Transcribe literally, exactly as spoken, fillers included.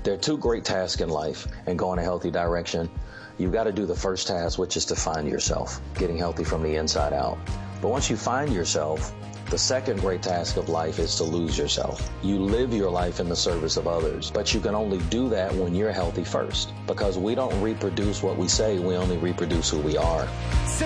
There are two great tasks in life and going a healthy direction. You've got to do the first task, which is to find yourself, getting healthy from the inside out. But once you find yourself, the second great task of life is to lose yourself. You live your life in the service of others, but you can only do that when you're healthy first, because we don't reproduce what we say, we only reproduce who we are.